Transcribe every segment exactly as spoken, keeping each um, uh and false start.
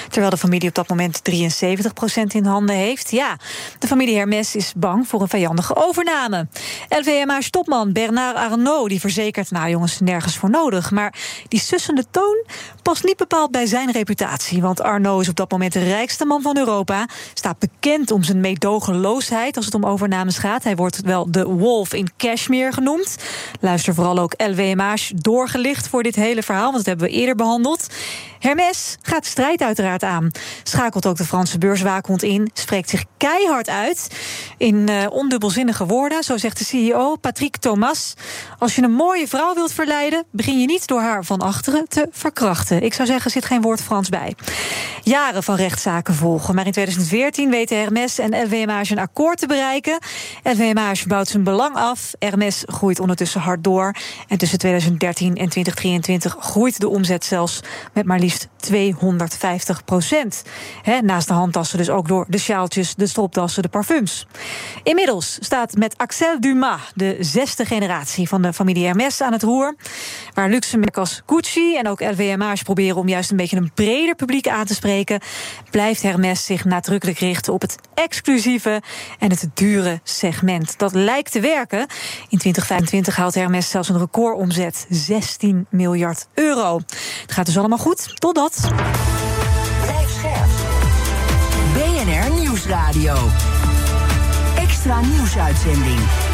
terwijl de familie op dat moment drieënzeventig procent in handen heeft. Ja, de familie Hermès is bang voor een vijandige overname. L V M H-topman Bernard Arnault die verzekert, nou jongens, nergens voor nodig. Maar die sussende toon past niet bepaald bij zijn reputatie. Want Arnault is op dat moment de rijkste man van Europa. Staat bekend om zijn meedogenloosheid als het om overnames gaat. Hij wordt wel de wolf in Cashmere genoemd. Luister vooral ook L V M H doorgelicht voor dit hele verhaal, want dat hebben we eerder behandeld. Hermès gaat de strijd uiteraard aan. Schakelt ook de Franse beurswaakhond in. Spreekt zich keihard uit. In uh, ondubbelzinnige woorden, zo zegt de C E O Patrick Thomas. Als je een mooie vrouw wilt verleiden, begin je niet door haar van achteren te verkrachten. Ik zou zeggen, er zit geen woord Frans bij. Jaren van rechtszaken volgen. Maar in tweeduizend veertien weten Hermès en L V M H een akkoord te bereiken. L V M H bouwt zijn belang af. Hermès groeit ondertussen hard door. En tussen tweeduizend dertien en twintig drieëntwintig groeit de omzet zelfs met maar liefst tweehonderdvijftig procent. He, naast de handtassen dus ook door de sjaaltjes, de stropdassen, de parfums. Inmiddels staat met Axel Dumas de zesde generatie van de familie Hermès aan het roer. Waar luxe merken als Gucci en ook L V M H proberen om juist een beetje een breder publiek aan te spreken, blijft Hermès zich nadrukkelijk richten op het exclusieve en het dure segment. Dat lijkt te werken. In twintig vijfentwintig haalt Hermès zelfs een recordomzet, zestien miljard euro. Het gaat dus allemaal goed, totdat... Blijf scherp. B N R Nieuwsradio. Extra nieuwsuitzending.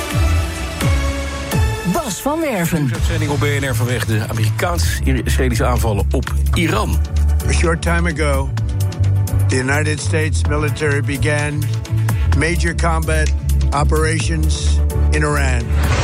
Bas van Werven. Nieuwsuitzending op B N R vanwege de Amerikaans-Israëlische aanvallen op Iran. A short time ago, the United States military began major combat operations in Iran.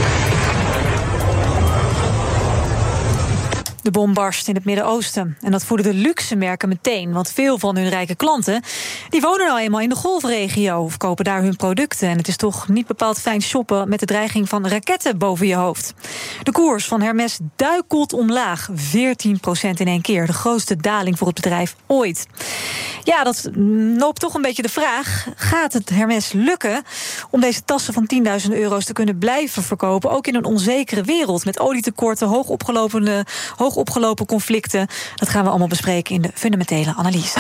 De bom barst in het Midden-Oosten. En dat voeden de luxe merken meteen. Want veel van hun rijke klanten die wonen nou eenmaal in de golfregio of kopen daar hun producten. En het is toch niet bepaald fijn shoppen met de dreiging van raketten boven je hoofd. De koers van Hermès duikelt omlaag. veertien procent in één keer. De grootste daling voor het bedrijf ooit. Ja, dat loopt toch een beetje de vraag. Gaat het Hermès lukken om deze tassen van tienduizenden euro's te kunnen blijven verkopen? Ook in een onzekere wereld met olietekorten, hoog opgelopen, hoog opgelopen conflicten. Dat gaan we allemaal bespreken in de fundamentele analyse.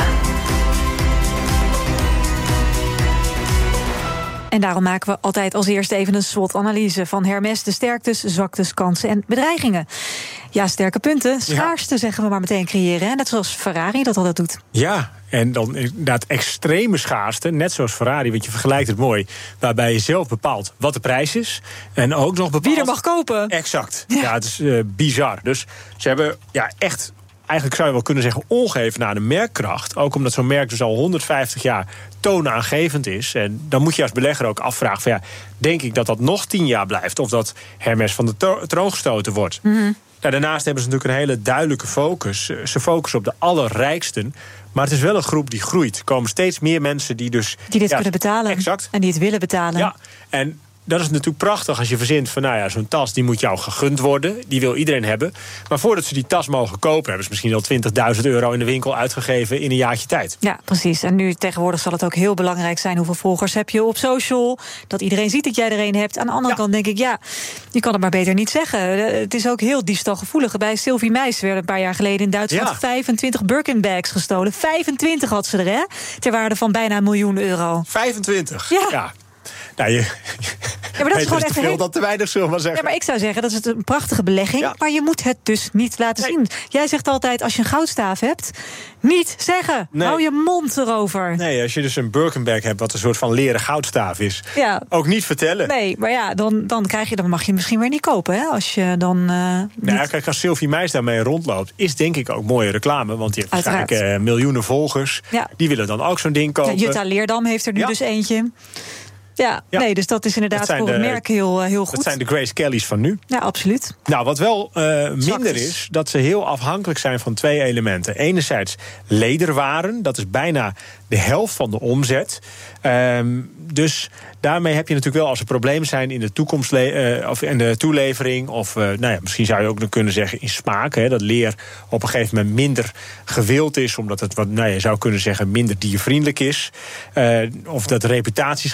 En daarom maken we altijd als eerste even een SWOT-analyse van Hermès, de sterktes, zwaktes, kansen en bedreigingen. Ja, sterke punten, schaarste ja. zeggen we maar meteen creëren. Hè? Net zoals Ferrari dat altijd doet. Ja, en dan inderdaad extreme schaarste, net zoals Ferrari, want je vergelijkt het mooi, waarbij je zelf bepaalt wat de prijs is. En ook nog bepaalt... Wie er mag kopen. Exact. Ja, ja het is uh, bizar. Dus ze hebben ja echt... Eigenlijk zou je wel kunnen zeggen ongeven naar de merkkracht. Ook omdat zo'n merk dus al honderdvijftig jaar toonaangevend is. En dan moet je als belegger ook afvragen van ja, denk ik dat dat nog tien jaar blijft? Of dat Hermès van de to- troon gestoten wordt? Mm-hmm. Nou, daarnaast hebben ze natuurlijk een hele duidelijke focus. Ze focussen op de allerrijksten. Maar het is wel een groep die groeit. Er komen steeds meer mensen die dus... Die dit ja, kunnen betalen. Exact. En die het willen betalen. Ja, en... Dat is natuurlijk prachtig als je verzint van, nou ja, zo'n tas die moet jou gegund worden. Die wil iedereen hebben. Maar voordat ze die tas mogen kopen, hebben ze misschien al twintigduizend euro in de winkel uitgegeven in een jaartje tijd. Ja, precies. En nu tegenwoordig zal het ook heel belangrijk zijn hoeveel volgers heb je op social. Dat iedereen ziet dat jij er een hebt. Aan de andere ja. kant denk ik, ja, je kan het maar beter niet zeggen. Het is ook heel diefstalgevoelig. Bij Sylvie Meijs werden een paar jaar geleden in Duitsland ja. vijfentwintig Birkin-bags gestolen. vijfentwintig had ze er, hè? Ter waarde van bijna een miljoen euro. vijfentwintig? Ja. ja. Nou, je, ja, maar dat is gewoon te veel, heel... dat te weinig, zullen we maar zeggen. Ja, maar ik zou zeggen, dat is een prachtige belegging, ja. maar je moet het dus niet laten nee. zien. Jij zegt altijd, als je een goudstaaf hebt, niet zeggen. Nee. Hou je mond erover. Nee, als je dus een Birkenbag hebt, wat een soort van leren goudstaaf is, ja. ook niet vertellen. Nee, maar ja, dan, dan, krijg je, dan mag je misschien weer niet kopen, hè? Als je dan... Uh, niet... Ja, kijk, als Sylvie Meijs daarmee rondloopt, is denk ik ook mooie reclame, want die heeft waarschijnlijk uh, miljoenen volgers. Ja. Die willen dan ook zo'n ding kopen. Ja, Jutta Leerdam heeft er nu ja. dus eentje. Ja, ja, nee, dus dat is inderdaad dat voor het merk heel, heel goed. Dat zijn de Grace Kelly's van nu. Ja, absoluut. Nou, wat wel uh, minder is, dat ze heel afhankelijk zijn van twee elementen. Enerzijds lederwaren, dat is bijna de helft van de omzet. Um, dus daarmee heb je natuurlijk wel, als er problemen zijn in de toekomst uh, of in de toelevering, of uh, nou ja, misschien zou je ook nog kunnen zeggen in smaak, hè, dat leer op een gegeven moment minder gewild is, omdat het wat, nou, je zou kunnen zeggen minder diervriendelijk is, uh, of dat reputatieschade zou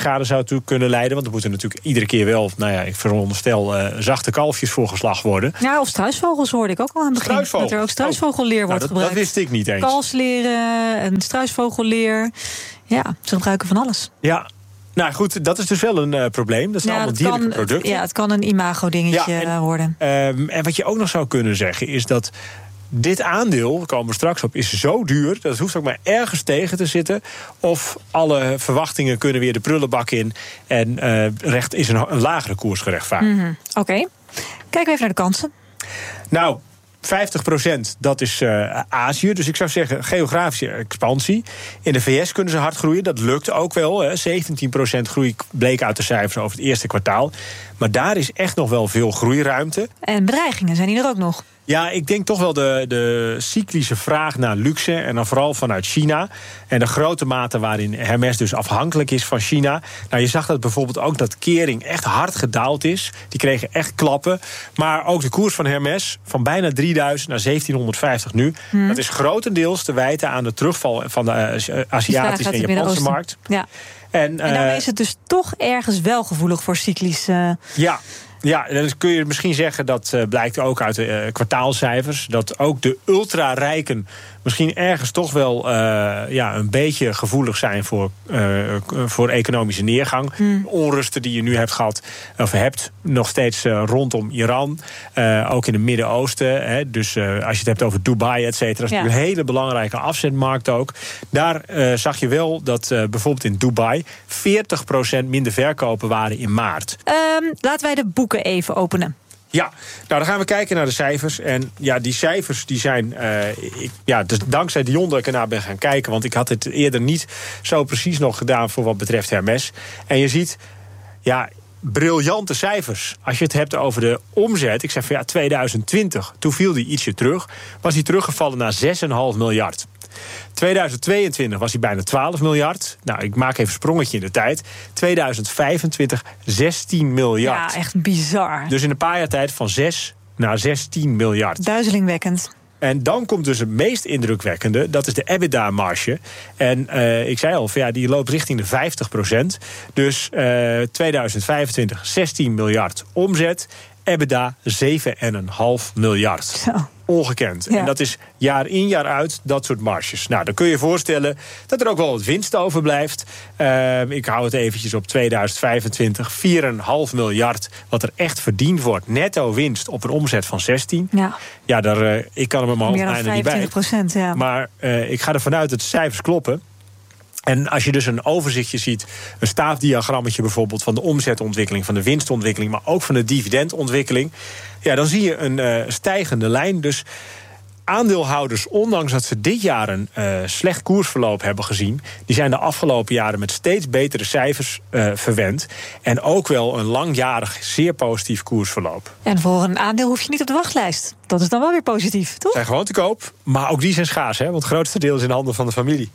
toe kunnen leiden. Want er moeten natuurlijk iedere keer wel, nou ja, ik veronderstel, uh, zachte kalfjes voor geslacht worden. Ja, of struisvogels hoorde ik ook al aan het begin. Dat er ook struisvogelleer oh. wordt nou, dat, gebruikt. Dat wist ik niet eens. Kalfsleren en struisvogelleer. Ja, ze gebruiken van alles. Ja. Nou goed, dat is dus wel een uh, probleem. Dat zijn ja, allemaal dierlijke kan, producten. Ja, het kan een imago-dingetje ja, en, worden. Um, en wat je ook nog zou kunnen zeggen is dat dit aandeel, daar komen we straks op, is zo duur dat het hoeft ook maar ergens tegen te zitten. Of alle verwachtingen kunnen weer de prullenbak in en uh, recht is een, een lagere koers gerechtvaardigd. Mm-hmm. Oké, okay. Kijken we even naar de kansen. Nou, vijftig procent, dat is uh, Azië. Dus ik zou zeggen, geografische expansie. In de V S kunnen ze hard groeien. Dat lukt ook wel. Hè. zeventien procent groei bleek uit de cijfers over het eerste kwartaal. Maar daar is echt nog wel veel groeiruimte. En bedreigingen zijn die er ook nog? Ja, ik denk toch wel de, de cyclische vraag naar luxe. En dan vooral vanuit China. En de grote mate waarin Hermes dus afhankelijk is van China. Nou, je zag dat bijvoorbeeld ook dat Kering echt hard gedaald is. Die kregen echt klappen. Maar ook de koers van Hermes van bijna drieduizend naar zeventienhonderdvijftig nu. Hmm. Dat is grotendeels te wijten aan de terugval van de uh, Aziatische en Japanse markt. Ja. En, en daarmee is het dus toch ergens wel gevoelig voor cyclisch. Uh... Ja. Ja, dan kun je misschien zeggen, dat uh, blijkt ook uit de uh, kwartaalcijfers, dat ook de ultra-rijken misschien ergens toch wel uh, ja, een beetje gevoelig zijn voor, uh, voor economische neergang. Hmm. Onrusten die je nu hebt gehad, of hebt, nog steeds uh, rondom Iran. Uh, ook in het Midden-Oosten. Hè, dus uh, als je het hebt over Dubai, et cetera, is ja. een hele belangrijke afzetmarkt ook. Daar uh, zag je wel dat uh, bijvoorbeeld in Dubai veertig procent minder verkopen waren in maart. Um, laten wij de boeken even openen. Ja, nou dan gaan we kijken naar de cijfers. En ja, die cijfers die zijn, uh, ik, ja, dus dankzij Dion dat ik ernaar ben gaan kijken, want ik had het eerder niet zo precies nog gedaan voor wat betreft Hermes. En je ziet, ja, briljante cijfers. Als je het hebt over de omzet, ik zeg van ja, tweeduizend twintig, toen viel die ietsje terug, was die teruggevallen naar zes komma vijf miljard. tweeduizend tweeëntwintig was hij bijna twaalf miljard. Nou, ik maak even een sprongetje in de tijd. tweeduizend vijfentwintig, zestien miljard. Ja, echt bizar. Dus in een paar jaar tijd van zes naar zestien miljard. Duizelingwekkend. En dan komt dus het meest indrukwekkende, dat is de EBITDA-marge. En uh, ik zei al, ja, die loopt richting de vijftig procent. Dus uh, tweeduizend vijfentwintig, zestien miljard omzet. EBITDA zeven komma vijf miljard. Zo. Ongekend. Ja. En dat is jaar in, jaar uit, dat soort marges. Nou, dan kun je je voorstellen dat er ook wel wat winst overblijft. Uh, ik hou het eventjes op tweeduizend vijfentwintig. vier komma vijf miljard wat er echt verdiend wordt. Netto winst op een omzet van zestien. Ja, ja daar, uh, ik kan er met mijn hoofd bijna niet bij. Procent, ja. Maar uh, ik ga ervan uit dat de cijfers kloppen. En als je dus een overzichtje ziet, een staafdiagrammetje bijvoorbeeld van de omzetontwikkeling, van de winstontwikkeling, maar ook van de dividendontwikkeling, ja, dan zie je een uh, stijgende lijn. Dus aandeelhouders, ondanks dat ze dit jaar een uh, slecht koersverloop hebben gezien, die zijn de afgelopen jaren met steeds betere cijfers uh, verwend. En ook wel een langjarig, zeer positief koersverloop. En voor een aandeel hoef je niet op de wachtlijst. Dat is dan wel weer positief, toch? Zijn gewoon te koop, maar ook die zijn schaars, hè, want het grootste deel is in de handen van de familie.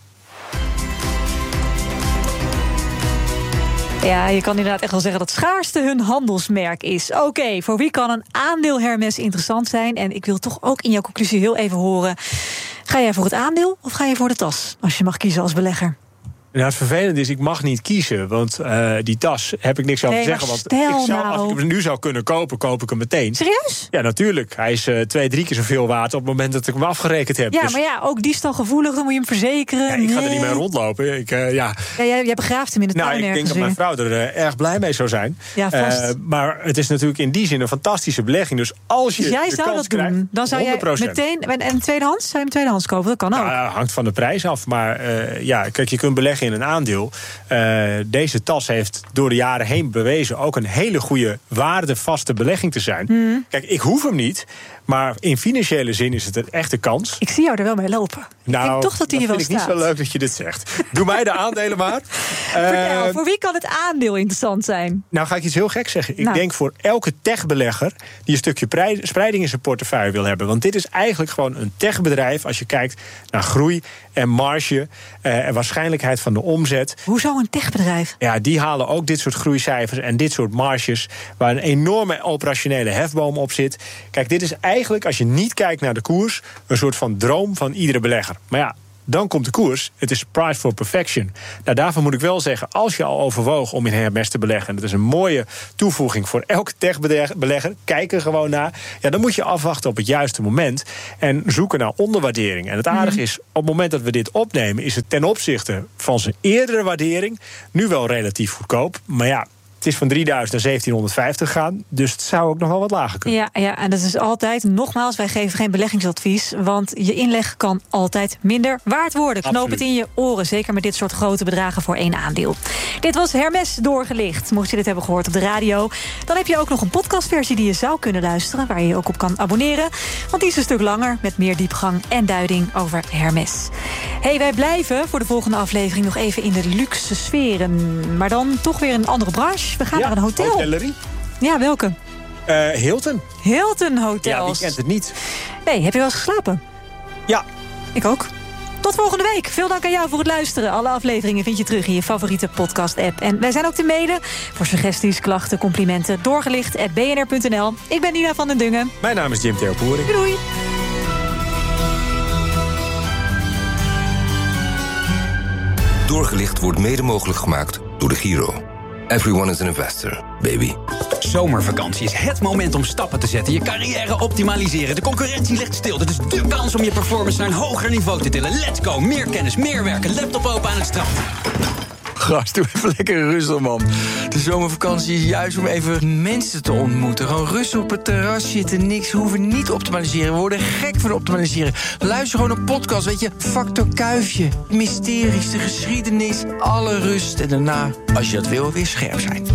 Ja, je kan inderdaad echt wel zeggen dat schaarste hun handelsmerk is. Oké, okay, voor wie kan een aandeel Hermes interessant zijn? En ik wil toch ook in jouw conclusie heel even horen, ga jij voor het aandeel of ga je voor de tas? Als je mag kiezen als belegger. Nou, het vervelende is, ik mag niet kiezen. Want uh, die tas heb ik niks over nee, te zeggen. Want stel ik zou, nou. als ik hem nu zou kunnen kopen, koop ik hem meteen. Serieus? Ja, natuurlijk. Hij is uh, twee, drie keer zoveel waard op het moment dat ik hem afgerekend heb. Ja, dus, maar ja, ook die is dan gevoelig, dan moet je hem verzekeren. Ja, ik ga nee. er niet mee rondlopen. Ik, uh, ja. Ja, jij, jij begraaft hem in de tuin nou, ik ergens denk dat mijn vrouw er uh, erg blij mee zou zijn. Ja, vast. Uh, maar het is natuurlijk in die zin een fantastische belegging. Dus als je dus jij de zou kans dat krijgt, doen, dan zou jij meteen. En tweedehands? Zou je hem tweedehands kopen? Dat kan ook. Ja, hangt van de prijs af. Maar uh, ja, kijk, je kunt beleggen in een aandeel. Uh, deze tas heeft door de jaren heen bewezen ook een hele goede waardevaste belegging te zijn. Hmm. Kijk, ik hoef hem niet, maar in financiële zin is het een echte kans. Ik zie jou er wel mee lopen. Nou, ik denk toch dat hij hier wel vind ik staat. niet zo leuk dat je dit zegt. Doe mij de aandelen maar. Vertel, uh, voor wie kan het aandeel interessant zijn? Nou, ga ik iets heel gek zeggen. Ik nou. denk voor elke techbelegger die een stukje prij- spreiding in zijn portefeuille wil hebben. Want dit is eigenlijk gewoon een techbedrijf als je kijkt naar groei en marge uh, en waarschijnlijkheid van de omzet. Hoezo een techbedrijf? Ja, die halen ook dit soort groeicijfers en dit soort marges waar een enorme operationele hefboom op zit. Kijk, dit is eigenlijk, als je niet kijkt naar de koers, een soort van droom van iedere belegger. Maar ja, dan komt de koers. Het is price for perfection. Nou, daarvan moet ik wel zeggen, als je al overwoog om in Hermes te beleggen, en dat is een mooie toevoeging voor elke techbelegger, kijk er gewoon naar, ja, dan moet je afwachten op het juiste moment en zoeken naar onderwaardering. En het aardige is, op het moment dat we dit opnemen, is het ten opzichte van zijn eerdere waardering nu wel relatief goedkoop. Maar ja, het is van drieduizend naar zeventienhonderdvijftig gegaan, dus het zou ook nog wel wat lager kunnen. Ja, ja, en dat is altijd, nogmaals, wij geven geen beleggingsadvies, want je inleg kan altijd minder waard worden. Knoop het in je oren, zeker met dit soort grote bedragen voor één aandeel. Dit was Hermes doorgelicht. Mocht je dit hebben gehoord op de radio, dan heb je ook nog een podcastversie die je zou kunnen luisteren, waar je je ook op kan abonneren, want die is een stuk langer, met meer diepgang en duiding over Hermes. Hey, wij blijven voor de volgende aflevering nog even in de luxe sferen, maar dan toch weer een andere branche. We gaan ja, naar een hotel. Hotellerie. Ja, welke? Uh, Hilton. Hilton Hotels. Ja, wie kent het niet? Nee, heb je wel eens geslapen? Ja. Ik ook. Tot volgende week. Veel dank aan jou voor het luisteren. Alle afleveringen vind je terug in je favoriete podcast-app. En wij zijn ook te mailen voor suggesties, klachten, complimenten. Doorgelicht at b n r punt n l. Ik ben Nina van den Dungen. Mijn naam is Jim Terpoering. Doei doei. Doorgelicht wordt mede mogelijk gemaakt door de Giro. Everyone is an investor, baby. Zomervakantie is het moment om stappen te zetten. Je carrière optimaliseren. De concurrentie ligt stil. Dit is dé kans om je performance naar een hoger niveau te tillen. Let's go. Meer kennis, meer werken. Laptop open aan het strand. Gast, doe even lekker rustig, man. De zomervakantie is juist om even mensen te ontmoeten. Gewoon rustig op het terras zitten, niks hoeven, niet te optimaliseren. We worden gek van optimaliseren. Luister gewoon een podcast, weet je. Factor Kuifje, mysteries, de geschiedenis, alle rust. En daarna, als je dat wil, weer scherp zijn.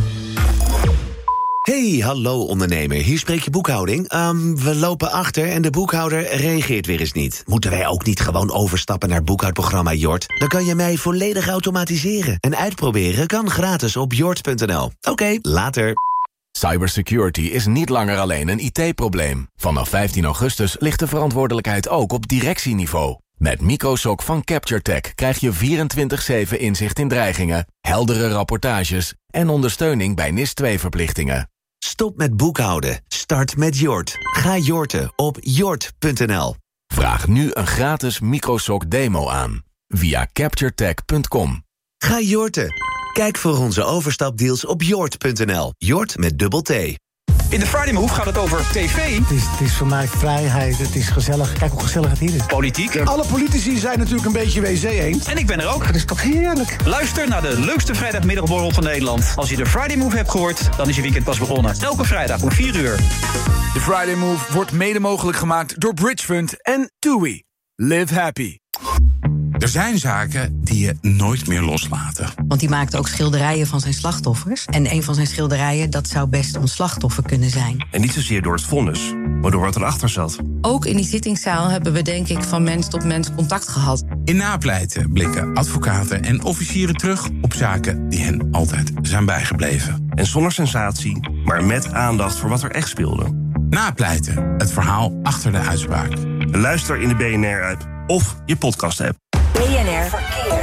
Hey, hallo ondernemer, hier spreek je boekhouding. Um, we lopen achter en de boekhouder reageert weer eens niet. Moeten wij ook niet gewoon overstappen naar boekhoudprogramma Jort? Dan kan je mij volledig automatiseren. En uitproberen kan gratis op jort punt n l. Oké, okay, later. Cybersecurity is niet langer alleen een I T-probleem. Vanaf vijftien augustus ligt de verantwoordelijkheid ook op directieniveau. Met Microsoc van CaptureTech krijg je vierentwintig zeven inzicht in dreigingen, heldere rapportages en ondersteuning bij N I S twee verplichtingen. Stop met boekhouden. Start met Jort. Ga Jorten op jort punt n l. Vraag nu een gratis Microsoc demo aan via capturetech punt com. Ga Jorten. Kijk voor onze overstapdeals op jort punt n l. Jort met dubbel T. In de Friday Move gaat het over tv. Het is, het is voor mij vrijheid, het is gezellig. Kijk hoe gezellig het hier is. Politiek. Alle politici zijn natuurlijk een beetje W C eens. En ik ben er ook. Dat is toch heerlijk. Luister naar de leukste vrijdagmiddagborrel van Nederland. Als je de Friday Move hebt gehoord, dan is je weekend pas begonnen. Elke vrijdag om vier uur. De Friday Move wordt mede mogelijk gemaakt door Bridgefund en TUI. Live happy. Er zijn zaken die je nooit meer loslaten. Want die maakte ook schilderijen van zijn slachtoffers. En een van zijn schilderijen, dat zou best ons slachtoffer kunnen zijn. En niet zozeer door het vonnis, maar door wat erachter zat. Ook in die zittingszaal hebben we denk ik van mens tot mens contact gehad. In Napleiten blikken advocaten en officieren terug op zaken die hen altijd zijn bijgebleven. En zonder sensatie, maar met aandacht voor wat er echt speelde. Napleiten, het verhaal achter de uitspraak. Luister in de B N R-app of je podcast-app. B N R Verkeer.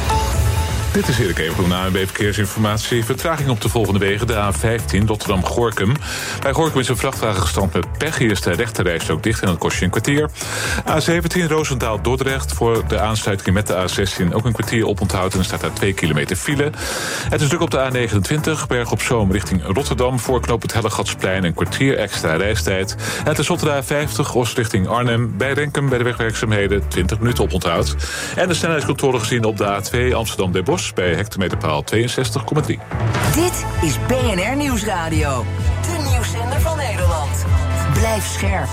Dit is Erik Evengroen, A N B Verkeersinformatie. Vertraging op de volgende wegen. De A vijftien Rotterdam-Gorinchem. Bij Gorinchem is een vrachtwagen gestrand met pech. Hier is de rechterrijstrook dicht en dat kost je een kwartier. A zeventien Roosendaal-Dordrecht. Voor de aansluiting met de A zestien ook een kwartier oponthoud. En er staat daar twee kilometer file. Het is druk op de A negenentwintig. Berg op Zoom richting Rotterdam. Voor knooppunt Hellegatsplein een kwartier extra reistijd. En tenslotte de A vijftig Os richting Arnhem. Bij Renkum bij de wegwerkzaamheden twintig minuten oponthoud. En de snelheidscontrole gezien op de A twee Amsterdam-Den Bosch bij hectometerpaal tweeënzestig komma drie. Dit is B N R Nieuwsradio. De nieuwszender van Nederland. Blijf scherp.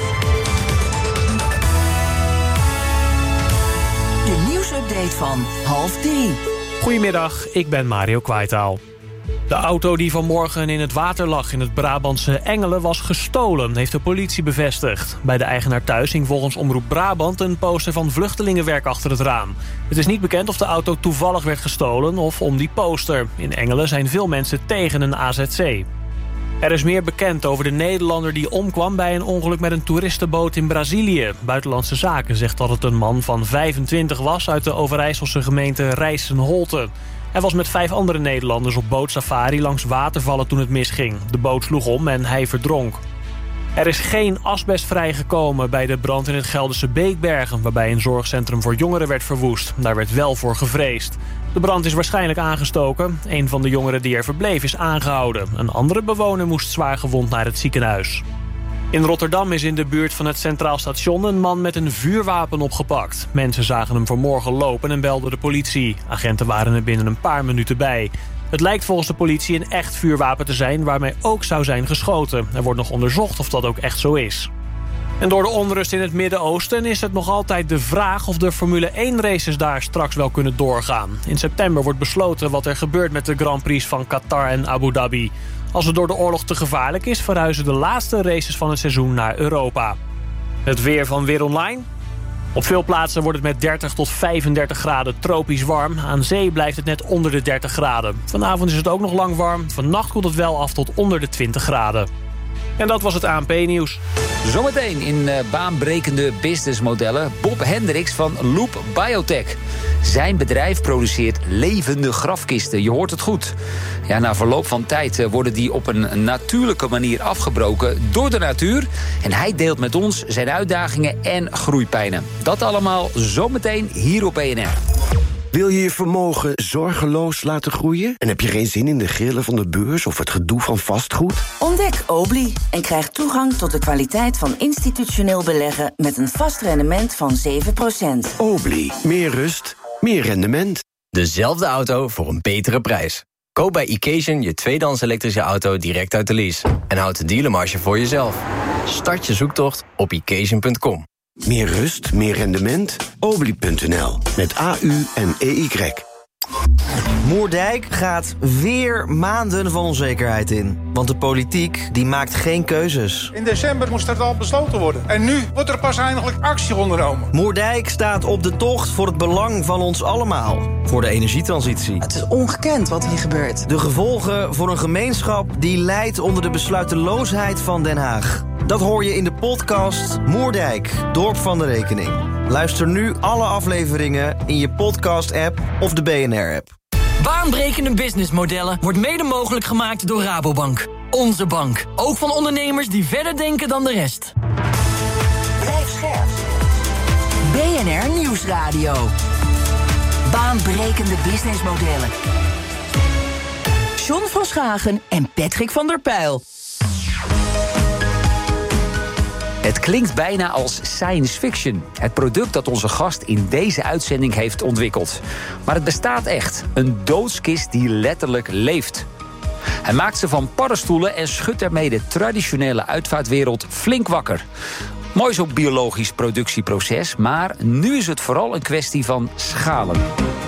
De nieuwsupdate van half drie. Goedemiddag, ik ben Mario Kwaitaal. De auto die vanmorgen in het water lag in het Brabantse Engelen was gestolen, heeft de politie bevestigd. Bij de eigenaar thuis hing volgens Omroep Brabant een poster van vluchtelingenwerk achter het raam. Het is niet bekend of de auto toevallig werd gestolen of om die poster. In Engelen zijn veel mensen tegen een A Z C. Er is meer bekend over de Nederlander die omkwam bij een ongeluk met een toeristenboot in Brazilië. Buitenlandse Zaken zegt dat het een man van vijfentwintig was uit de Overijsselse gemeente Rijssen-Holte. Hij was met vijf andere Nederlanders op bootsafari langs watervallen toen het misging. De boot sloeg om en hij verdronk. Er is geen asbest vrijgekomen bij de brand in het Gelderse Beekbergen, waarbij een zorgcentrum voor jongeren werd verwoest. Daar werd wel voor gevreesd. De brand is waarschijnlijk aangestoken. Een van de jongeren die er verbleef is aangehouden. Een andere bewoner moest zwaar gewond naar het ziekenhuis. In Rotterdam is in de buurt van het Centraal Station een man met een vuurwapen opgepakt. Mensen zagen hem vanmorgen lopen en belden de politie. Agenten waren er binnen een paar minuten bij. Het lijkt volgens de politie een echt vuurwapen te zijn waarmee ook zou zijn geschoten. Er wordt nog onderzocht of dat ook echt zo is. En door de onrust in het Midden-Oosten is het nog altijd de vraag of de Formule één races daar straks wel kunnen doorgaan. In september wordt besloten wat er gebeurt met de Grand Prix van Qatar en Abu Dhabi. Als het door de oorlog te gevaarlijk is, verhuizen de laatste races van het seizoen naar Europa. Het weer van Weer Online. Op veel plaatsen wordt het met dertig tot vijfendertig graden tropisch warm. Aan zee blijft het net onder de dertig graden. Vanavond is het ook nog lang warm. Vannacht koelt het wel af tot onder de twintig graden. En dat was het A N P-nieuws. Zometeen in uh, baanbrekende businessmodellen Bob Hendricks van Loop Biotech. Zijn bedrijf produceert levende grafkisten. Je hoort het goed. Ja, na verloop van tijd uh, worden die op een natuurlijke manier afgebroken door de natuur. En hij deelt met ons zijn uitdagingen en groeipijnen. Dat allemaal zometeen hier op B N R. Wil je je vermogen zorgeloos laten groeien? En heb je geen zin in de grillen van de beurs of het gedoe van vastgoed? Ontdek Obli en krijg toegang tot de kwaliteit van institutioneel beleggen met een vast rendement van zeven procent. Obli, meer rust, meer rendement. Dezelfde auto voor een betere prijs. Koop bij Occasion je tweedehands elektrische auto direct uit de lease. En houd de dealermarge voor jezelf. Start je zoektocht op occasion punt com. Meer rust, meer rendement? Obli punt n l. Met A U en E Y. Moerdijk gaat weer maanden van onzekerheid in. Want de politiek die maakt geen keuzes. In december moest het al besloten worden. En nu wordt er pas eindelijk actie ondernomen. Moerdijk staat op de tocht voor het belang van ons allemaal. Voor de energietransitie. Het is ongekend wat hier gebeurt. De gevolgen voor een gemeenschap die lijdt onder de besluiteloosheid van Den Haag. Dat hoor je in de podcast Moerdijk, Dorp van de Rekening. Luister nu alle afleveringen in je podcast-app of de B N R-app. Baanbrekende businessmodellen wordt mede mogelijk gemaakt door Rabobank. Onze bank. Ook van ondernemers die verder denken dan de rest. Blijf scherp. B N R Nieuwsradio. Baanbrekende businessmodellen. John van Schagen en Patrick van der Pijl. Het klinkt bijna als science fiction. Het product dat onze gast in deze uitzending heeft ontwikkeld. Maar het bestaat echt. Een doodskist die letterlijk leeft. Hij maakt ze van paddenstoelen en schudt ermee de traditionele uitvaartwereld flink wakker. Mooi zo'n biologisch productieproces, maar nu is het vooral een kwestie van schalen.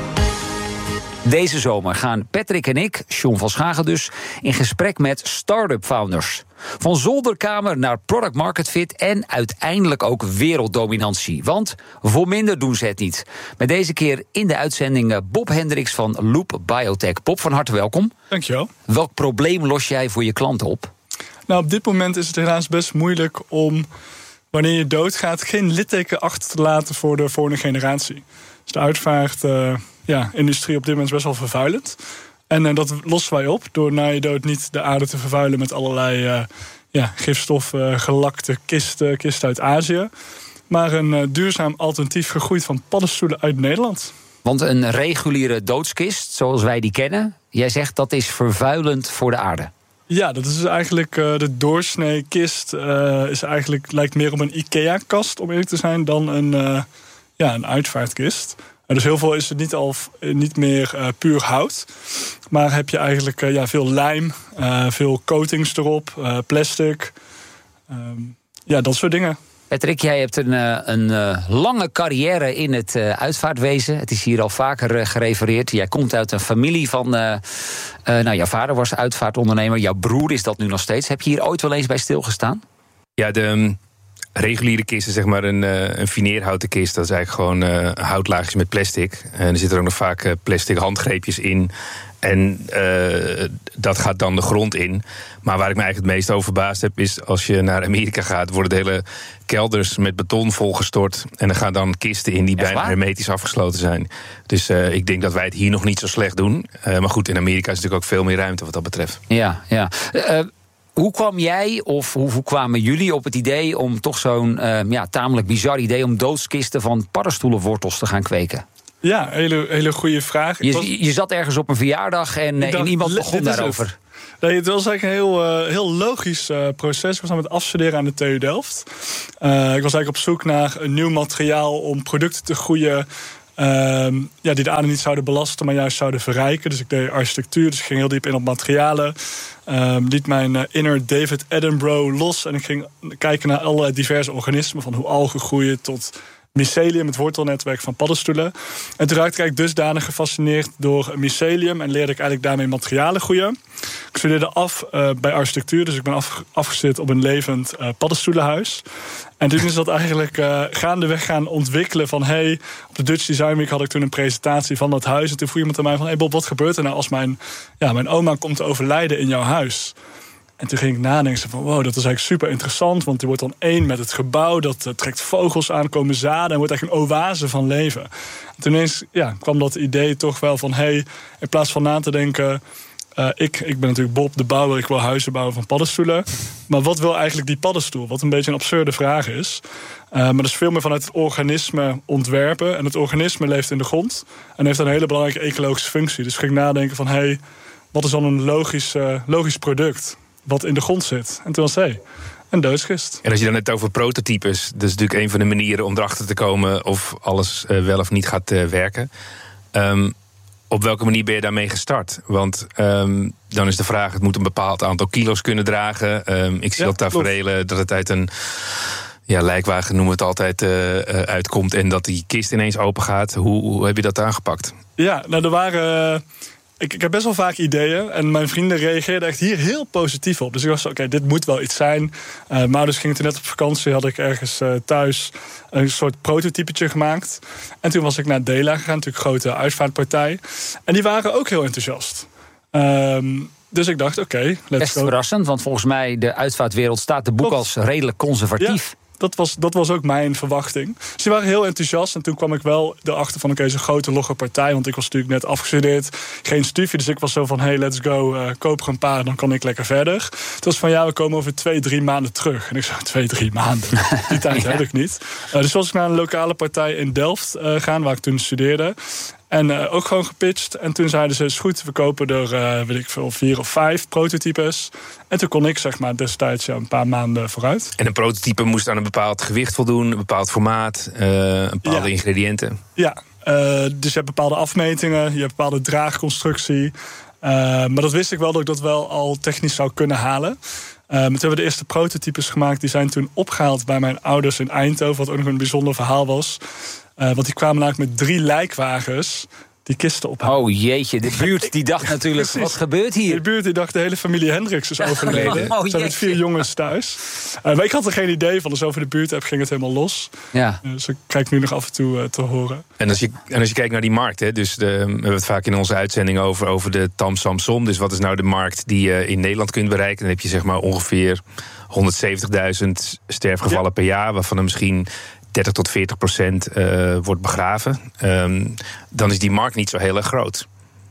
Deze zomer gaan Patrick en ik, John van Schagen dus, in gesprek met start-up founders. Van zolderkamer naar product market fit en uiteindelijk ook werelddominantie. Want voor minder doen ze het niet. Met deze keer in de uitzending Bob Hendricks van Loop Biotech. Bob, van harte welkom. Dankjewel. Welk probleem los jij voor je klanten op? Nou, op dit moment is het helaas best moeilijk om, wanneer je doodgaat, geen litteken achter te laten voor de volgende generatie. Dus de uitvaart... Uh, Ja, industrie op dit moment is best wel vervuilend. En uh, dat lossen wij op door na je dood niet de aarde te vervuilen met allerlei uh, ja, gifstoffen, uh, gelakte kisten, kisten uit Azië. Maar een uh, duurzaam alternatief gegroeid van paddenstoelen uit Nederland. Want een reguliere doodskist, zoals wij die kennen, jij zegt dat is vervuilend voor de aarde. Ja, dat is dus eigenlijk uh, de doorsnee kist. Uh, is eigenlijk, lijkt meer op een IKEA-kast, om eerlijk te zijn, dan een, uh, ja, een uitvaartkist. Dus heel veel is het niet, al, niet meer uh, puur hout. Maar heb je eigenlijk uh, ja, veel lijm, uh, veel coatings erop, uh, plastic. Um, ja, dat soort dingen. Patrick, jij hebt een, een uh, lange carrière in het uh, uitvaartwezen. Het is hier al vaker uh, gerefereerd. Jij komt uit een familie van... Uh, uh, nou, jouw vader was uitvaartondernemer. Jouw broer is dat nu nog steeds. Heb je hier ooit wel eens bij stilgestaan? Ja, de... Um... reguliere kist is zeg maar een, uh, een fineerhouten kist. Dat is eigenlijk gewoon uh, houtlaagjes met plastic. En er zitten ook nog vaak uh, plastic handgreepjes in. En uh, dat gaat dan de grond in. Maar waar ik me eigenlijk het meest over verbaasd heb... is als je naar Amerika gaat, worden de hele kelders met beton volgestort. En er gaan dan kisten in die Echt bijna waar? hermetisch afgesloten zijn. Dus uh, ik denk dat wij het hier nog niet zo slecht doen. Uh, maar goed, in Amerika is natuurlijk ook veel meer ruimte wat dat betreft. Ja, ja. Uh, Hoe kwam jij, of hoe, hoe kwamen jullie op het idee om toch zo'n uh, ja, tamelijk bizar idee om doodskisten van paddenstoelenwortels te gaan kweken? Ja, hele, hele goede vraag. Je, was... je zat ergens op een verjaardag en, dacht, en iemand begon daarover. Nee, het was eigenlijk een heel, uh, heel logisch uh, proces. Ik was aan het afstuderen aan de T U Delft. Uh, ik was eigenlijk op zoek naar een nieuw materiaal om producten te groeien Uh, ja, die de aarde niet zouden belasten, maar juist zouden verrijken. Dus ik deed architectuur, dus ik ging heel diep in op materialen. Uh, liet mijn uh, inner David Attenborough los en ik ging kijken naar allerlei diverse organismen, van hoe algen groeien tot mycelium, het wortelnetwerk van paddenstoelen. En toen raakte ik eigenlijk dusdanig gefascineerd door mycelium en leerde ik eigenlijk daarmee materialen groeien. Ik studeerde af uh, bij architectuur, dus ik ben af, afgestudeerd op een levend uh, paddenstoelenhuis. En toen is dat eigenlijk uh, gaandeweg gaan ontwikkelen van hey, op de Dutch Design Week had ik toen een presentatie van dat huis. En toen vroeg iemand aan mij van hey Bob, wat gebeurt er nou als mijn, ja, mijn oma komt te overlijden in jouw huis? En toen ging ik nadenken van wow, dat is eigenlijk super interessant, want die wordt dan één met het gebouw, dat uh, trekt vogels aan, komen zaden en wordt eigenlijk een oase van leven. En toen ineens ja, kwam dat idee toch wel van hey, in plaats van na te denken, Uh, ik, ik ben natuurlijk Bob de bouwer, ik wil huizen bouwen van paddenstoelen. Maar wat wil eigenlijk die paddenstoel? Wat een beetje een absurde vraag is. Uh, maar dat is veel meer vanuit het organisme ontwerpen. En het organisme leeft in de grond en heeft een hele belangrijke ecologische functie. Dus ik ging nadenken van hey, wat is dan een logisch, uh, logisch product wat in de grond zit? En toen was hey, een doodskist. En als je dan net over prototypes, dat is natuurlijk een van de manieren om erachter te komen of alles uh, wel of niet gaat uh, werken. Um, Op welke manier ben je daarmee gestart? Want um, dan is de vraag, het moet een bepaald aantal kilo's kunnen dragen. Um, ik zie ja, al taferelen dat het uit een ja, lijkwagen, noemen we het altijd, uh, uh, uitkomt en dat die kist ineens open gaat. Hoe, hoe heb je dat aangepakt? Ja, nou er waren... Uh... Ik, ik heb best wel vaak ideeën en mijn vrienden reageerden echt hier heel positief op. Dus ik was oké, okay, dit moet wel iets zijn. Uh, mijn ouders gingen toen net op vakantie, had ik ergens uh, thuis een soort prototypetje gemaakt. En toen was ik naar Dela gegaan, natuurlijk een grote uitvaartpartij. En die waren ook heel enthousiast. Um, dus ik dacht, oké, okay, let's Best go. verrassend, want volgens mij de uitvaartwereld staat de boek als redelijk conservatief. Ja. Dat was, dat was ook mijn verwachting. Dus die waren heel enthousiast. En toen kwam ik wel erachter van, oké, okay, zo'n grote logge partij. Want ik was natuurlijk net afgestudeerd. Geen studie, dus ik was zo van, hey, let's go. Uh, koop er een paar, dan kan ik lekker verder. Het was van, ja, we komen over twee, drie maanden terug. En ik zei, twee, drie maanden? Die tijd ja. heb ik niet. Uh, dus was ik naar een lokale partij in Delft uh, gaan, waar ik toen studeerde. En uh, ook gewoon gepitcht. En toen zeiden ze, is goed, we kopen er, uh, weet ik veel, vier of vijf prototypes. En toen kon ik, zeg maar, destijds ja, een paar maanden vooruit. En een prototype moest aan een bepaald gewicht voldoen, een bepaald formaat, uh, een bepaalde ja. ingrediënten. Ja, uh, dus je hebt bepaalde afmetingen, je hebt bepaalde draagconstructie. Uh, maar dat wist ik wel, dat ik dat wel al technisch zou kunnen halen. Uh, toen hebben we de eerste prototypes gemaakt. Die zijn toen opgehaald bij mijn ouders in Eindhoven, wat ook nog een bijzonder verhaal was. Uh, want die kwamen namelijk met drie lijkwagens die kisten ophalen. Oh jeetje, de buurt die dacht natuurlijk, wat gebeurt hier? De buurt die dacht, de hele familie Hendricks is overleden. Oh, zijn met vier jongens thuis. Uh, maar ik had er geen idee van, dus over de buurt heb ging het helemaal los. Ja. Uh, dus ik krijg nu nog af en toe uh, te horen. En als je, en als je kijkt naar die markt, hè, dus de, we hebben het vaak in onze uitzending over, over de Tam Samsom. Dus wat is nou de markt die je in Nederland kunt bereiken? Dan heb je zeg maar ongeveer honderdzeventigduizend sterfgevallen ja. per jaar, waarvan er misschien dertig tot veertig procent uh, wordt begraven. Um, dan is die markt niet zo heel erg groot.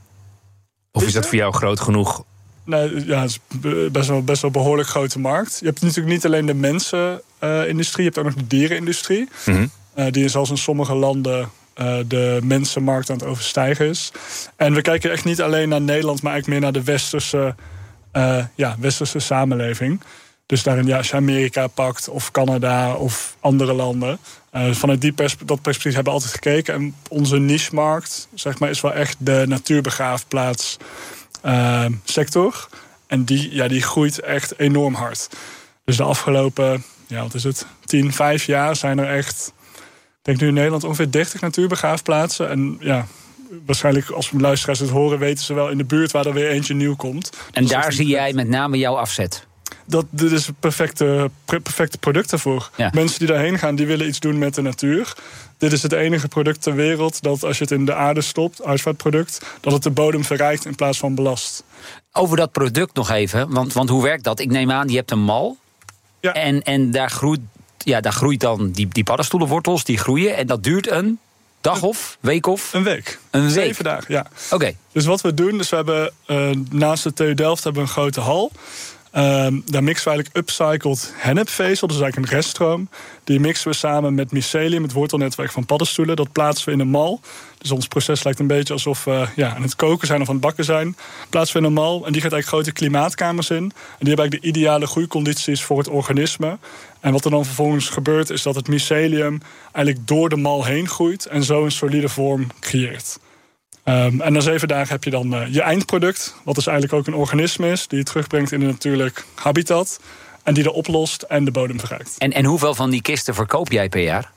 Of is, is dat voor jou groot genoeg? Nee, ja, het is best wel, best wel een behoorlijk grote markt. Je hebt natuurlijk niet alleen de mensenindustrie, uh, je hebt ook nog de dierenindustrie. Mm-hmm. Uh, die zelfs in sommige landen uh, de mensenmarkt aan het overstijgen is. En we kijken echt niet alleen naar Nederland, maar eigenlijk meer naar de westerse, uh, ja, westerse samenleving. Dus daarin, ja, als je Amerika pakt of Canada of andere landen. Uh, vanuit die pers- dat perspectief hebben we altijd gekeken. En onze niche-markt, zeg maar, is wel echt de natuurbegraafplaats uh, sector. En die, ja, die groeit echt enorm hard. Dus de afgelopen, ja, wat is het, tien, vijf jaar zijn er echt, ik denk nu in Nederland ongeveer dertig natuurbegraafplaatsen. En ja, waarschijnlijk als we luisteraars het horen, weten ze wel in de buurt waar er weer eentje nieuw komt. En dus daar zie jij met name jouw afzet? Dat, dit is het perfecte, perfecte product daarvoor. Ja. Mensen die daarheen gaan, die willen iets doen met de natuur. Dit is het enige product ter wereld dat als je het in de aarde stopt, uitvaartproduct, dat het de bodem verrijkt in plaats van belast. Over dat product nog even, want, want hoe werkt dat? Ik neem aan, je hebt een mal. Ja. En, en daar groeit, ja, daar groeit dan die, die paddenstoelenwortels, die groeien. En dat duurt een dag of, week of? Een week. Een week? Zeven dagen, ja. Oké. Okay. Dus wat we doen, dus we hebben uh, naast de T U Delft hebben we een grote hal. Um, daar mixen we eigenlijk upcycled hennepvezel, dus eigenlijk een reststroom. Die mixen we samen met mycelium, het wortelnetwerk van paddenstoelen. Dat plaatsen we in een mal. Dus ons proces lijkt een beetje alsof we ja, aan het koken zijn of aan het bakken zijn. Plaatsen we in een mal en die gaat eigenlijk grote klimaatkamers in. En die hebben eigenlijk de ideale groeicondities voor het organisme. En wat er dan vervolgens gebeurt is dat het mycelium eigenlijk door de mal heen groeit en zo een solide vorm creëert. Um, en na zeven dagen heb je dan uh, je eindproduct, wat dus eigenlijk ook een organisme is die je terugbrengt in een natuurlijk habitat en die er oplost en de bodem verrijkt. En, en hoeveel van die kisten verkoop jij per jaar?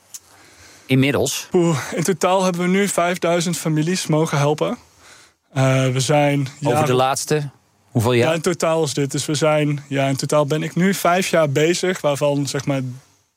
Inmiddels? Oeh, in totaal hebben we nu vijfduizend families mogen helpen. Uh, we zijn Over jaren... de laatste? Hoeveel jaar? Ja, in totaal is dit. Dus we zijn, ja, in totaal ben ik nu vijf jaar bezig, waarvan zeg maar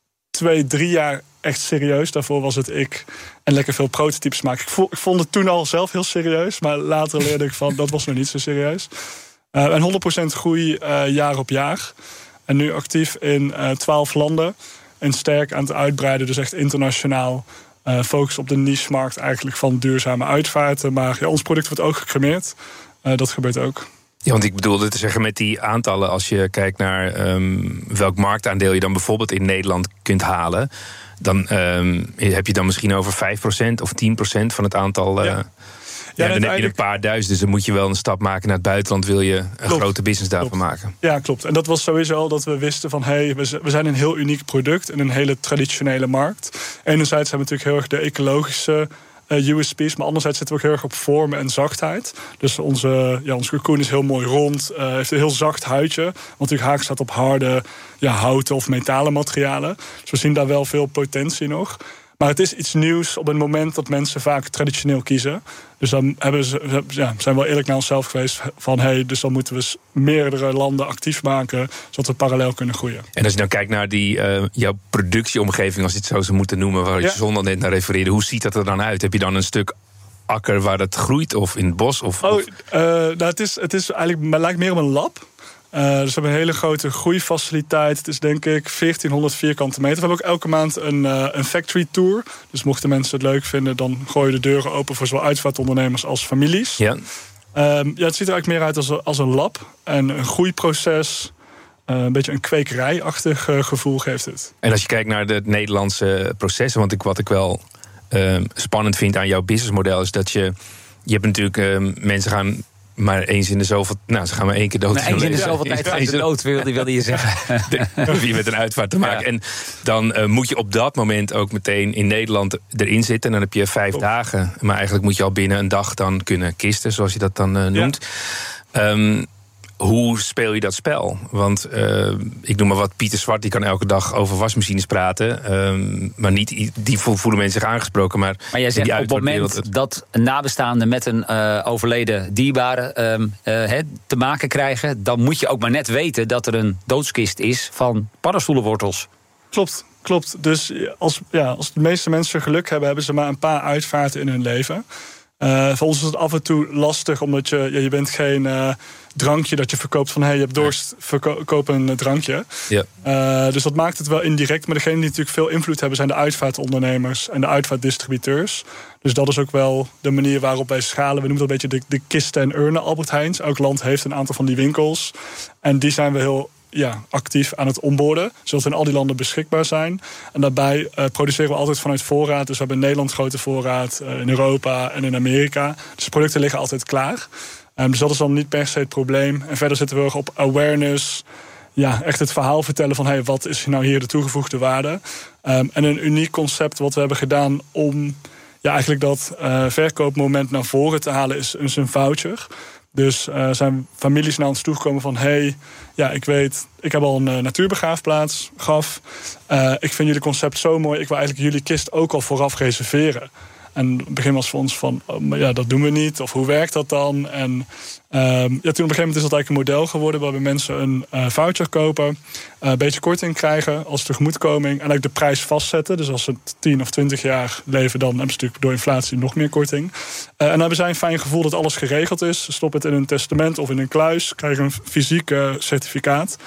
twee, drie jaar echt serieus. Daarvoor was het ik en lekker veel prototypes maken. Ik, vo- ik vond het toen al zelf heel serieus, maar later leerde ik van dat was nog niet zo serieus. Uh, en honderd procent groei uh, jaar op jaar. En nu actief in uh, twaalf landen. En sterk aan het uitbreiden, dus echt internationaal. Uh, focus op de niche-markt eigenlijk van duurzame uitvaarten. Maar ja, ons product wordt ook gecremeerd. Uh, dat gebeurt ook. Ja, want ik bedoelde te zeggen met die aantallen, als je kijkt naar um, welk marktaandeel je dan bijvoorbeeld in Nederland kunt halen, dan um, heb je dan misschien over vijf procent of tien procent van het aantal. Uh, ja. Ja, ja, dan heb je een paar duizend, dus dan moet je wel een stap maken naar het buitenland, wil je een klopt, grote business daarvan klopt. maken. Ja, klopt. En dat was sowieso al dat we wisten van, hé, hey, we zijn een heel uniek product in een hele traditionele markt. Enerzijds hebben we natuurlijk heel erg de ecologische Uh, U S P's, maar anderzijds zitten we ook heel erg op vorm en zachtheid. Dus onze, ja, ons cocoon is heel mooi rond, uh, heeft een heel zacht huidje, want natuurlijk haak staat op harde ja, houten of metalen materialen. Dus we zien daar wel veel potentie nog. Maar het is iets nieuws op het moment dat mensen vaak traditioneel kiezen. Dus dan hebben ze, ja, zijn we wel eerlijk naar onszelf geweest van, hey, dus dan moeten we meerdere landen actief maken, zodat we parallel kunnen groeien. En als je dan kijkt naar die, uh, jouw productieomgeving, als je het zo zou moeten noemen, waar je ja. zonder net naar refereerde, hoe ziet dat er dan uit? Heb je dan een stuk akker waar het groeit of in het bos? Of, oh, of? Uh, nou, het is, het is eigenlijk, het lijkt meer op een lab. Uh, dus we hebben een hele grote groeifaciliteit. Het is denk ik veertienhonderd vierkante meter. We hebben ook elke maand een, uh, een factory tour. Dus mochten mensen het leuk vinden, dan gooien de deuren open voor zowel uitvaartondernemers als families. Ja. Um, ja, het ziet er eigenlijk meer uit als een, als een lab. En een groeiproces, uh, een beetje een kwekerijachtig uh, gevoel geeft het. En als je kijkt naar de Nederlandse processen, want ik, wat ik wel uh, spannend vind aan jouw businessmodel is dat je, je hebt natuurlijk uh, mensen gaan maar eens in de zoveel. Nou, ze gaan maar één keer dood. Maar eens in de zoveel ja, tijd gaan ze dood, wilde, wilde je zeggen. Wie met een uitvaart te maken. Ja. En dan uh, moet je op dat moment ook meteen in Nederland erin zitten. En dan heb je vijf oh. dagen. Maar eigenlijk moet je al binnen een dag dan kunnen kisten, zoals je dat dan uh, noemt. Ja. Um, Hoe speel je dat spel? Want uh, ik noem maar wat, Pieter Zwart, die kan elke dag over wasmachines praten. Um, maar niet, die voelen mensen zich aangesproken. Maar, maar jij zegt op het moment het... dat nabestaanden met een uh, overleden dierbare um, uh, he, te maken krijgen, dan moet je ook maar net weten dat er een doodskist is van paddenstoelenwortels. Klopt, klopt. Dus als, ja, als de meeste mensen geluk hebben, hebben ze maar een paar uitvaarten in hun leven. Uh, voor ons is het af en toe lastig, omdat je, ja, je bent geen uh, drankje dat je verkoopt van, hé, hey, je hebt dorst, verko- koop een uh, drankje. Ja. Uh, dus dat maakt het wel indirect. Maar degene die natuurlijk veel invloed hebben zijn de uitvaartondernemers en de uitvaartdistributeurs. Dus dat is ook wel de manier waarop wij schalen. We noemen dat een beetje de, de kisten en urnen Albert Heijns. Elk land heeft een aantal van die winkels. En die zijn we heel ja, actief aan het onboarden, zodat in al die landen beschikbaar zijn. En daarbij uh, produceren we altijd vanuit voorraad. Dus we hebben in Nederland grote voorraad, uh, in Europa en in Amerika. Dus de producten liggen altijd klaar. Um, dus dat is dan niet per se het probleem. En verder zitten we erg op awareness. Ja, echt het verhaal vertellen van, hey, wat is nou hier de toegevoegde waarde? Um, en een uniek concept wat we hebben gedaan om ja, eigenlijk dat uh, verkoopmoment naar voren te halen is, is een voucher. Dus uh, zijn families naar ons toegekomen van, hey, ja, ik weet, ik heb al een uh, natuurbegraafplaats, gaf. Uh, ik vind jullie concept zo mooi, ik wil eigenlijk jullie kist ook al vooraf reserveren. En het begin was voor ons van, oh, maar ja, dat doen we niet. Of hoe werkt dat dan? En um, ja, toen op een gegeven moment is dat eigenlijk een model geworden waarbij mensen een uh, voucher kopen, uh, een beetje korting krijgen als tegemoetkoming en eigenlijk de prijs vastzetten. Dus als ze tien of twintig jaar leven, dan hebben ze natuurlijk door inflatie nog meer korting. Uh, en dan hebben zij een fijn gevoel dat alles geregeld is. Ze stoppen het in een testament of in een kluis, krijgen een fysiek uh, certificaat.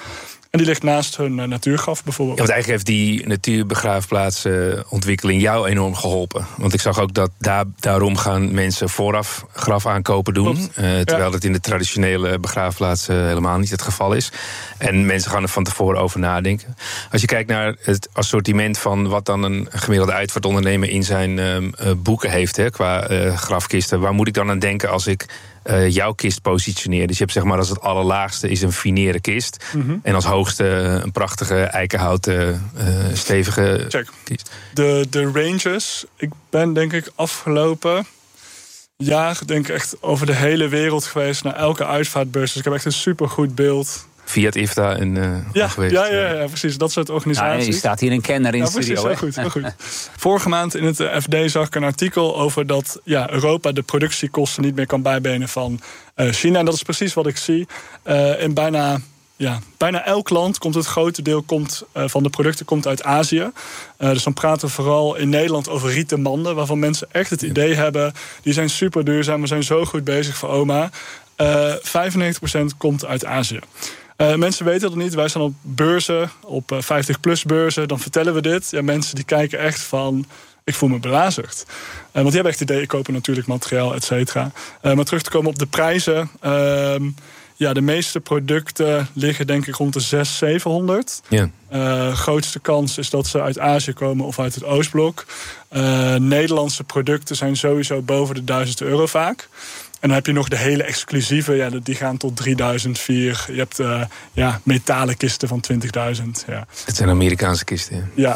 En die ligt naast hun uh, natuurgraf bijvoorbeeld. Ja, want eigenlijk heeft die natuurbegraafplaatsontwikkeling jou enorm geholpen. Want ik zag ook dat daar, daarom gaan mensen vooraf graf aankopen doen. Uh, terwijl ja. dat in de traditionele begraafplaatsen helemaal niet het geval is. En mensen gaan er van tevoren over nadenken. Als je kijkt naar het assortiment van wat dan een gemiddelde uitvaartondernemer in zijn uh, boeken heeft, hè, qua uh, grafkisten, waar moet ik dan aan denken als ik Uh, jouw kist positioneer? Dus je hebt zeg maar als het allerlaagste is een finere kist. Mm-hmm. En als hoogste een prachtige eikenhouten uh, stevige Check. kist. De, de ranges. Ik ben denk ik afgelopen jaar denk ik echt over de hele wereld geweest naar elke uitvaartbeurs. Dus ik heb echt een supergoed beeld. Fiat I F T A en uh, ja, geweest. Ja, ja, ja, precies. Dat soort organisaties. Ja, je staat hier een kenner in ja, de studio. Precies, heel goed, heel goed. Vorige maand in het F D zag ik een artikel over dat ja, Europa de productiekosten niet meer kan bijbenen van uh, China. En dat is precies wat ik zie. Uh, in bijna, ja, bijna elk land komt het grote deel komt, uh, van de producten komt uit Azië. Uh, dus dan praten we vooral in Nederland over rieten manden, waarvan mensen echt het idee hebben, die zijn super duurzaam, we zijn zo goed bezig voor oma. Uh, vijfennegentig procent komt uit Azië. Uh, mensen weten dat niet. Wij staan op beurzen, op uh, vijftig plus beurzen. Dan vertellen we dit. Ja, mensen die kijken echt van, ik voel me belazerd. Uh, want die hebben echt het idee, ik koop natuurlijk materiaal, et cetera. Uh, maar terug te komen op de prijzen. Uh, ja, de meeste producten liggen denk ik rond de zeshonderd, zevenhonderd. Ja. Uh, grootste kans is dat ze uit Azië komen of uit het Oostblok. Uh, Nederlandse producten zijn sowieso boven de duizend euro vaak. En dan heb je nog de hele exclusieve, ja, die gaan tot drieduizend, vier. Je hebt uh, ja, metalen kisten van twintigduizend. Ja. Het zijn Amerikaanse kisten. Ja.